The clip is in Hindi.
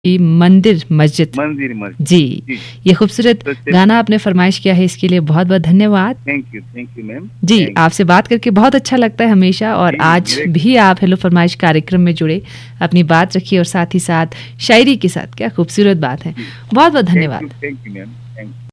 मंदिर मस्जिद। जी, जी। ये खूबसूरत गाना आपने फरमाइश किया है, इसके लिए बहुत बहुत धन्यवाद। Thank you ma'am. जी, आपसे बात करके बहुत अच्छा लगता है हमेशा, और आज भी आप हेलो फरमाइश कार्यक्रम में जुड़े, अपनी बात रखी और साथ ही साथ शायरी के साथ, क्या खूबसूरत बात है। बहुत बहुत धन्यवाद। Thank you ma'am.